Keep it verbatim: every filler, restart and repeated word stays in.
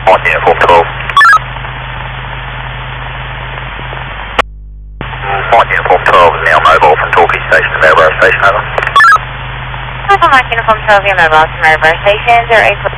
One uniform twelve. One uniform twelve is now mobile from Torquay Station to Maryborough Station, over. Papa Mike Uniform twelve, your mobile to Maryborough Station, zero eight four.